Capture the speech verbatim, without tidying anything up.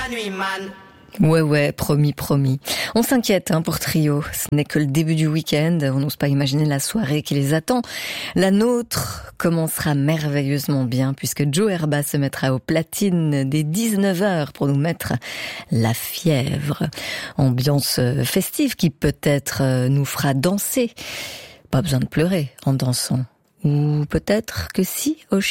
la nuit, man. Ouais, ouais, promis, promis. On s'inquiète hein, pour Trio. Ce n'est que le début du week-end. On n'ose pas imaginer la soirée qui les attend. La nôtre commencera merveilleusement bien puisque Joe Herba se mettra aux platines dès dix-neuf heures pour nous mettre la fièvre. Ambiance festive qui peut-être nous fera danser. Pas besoin de pleurer en dansant. Ou peut-être que si, Oshi ?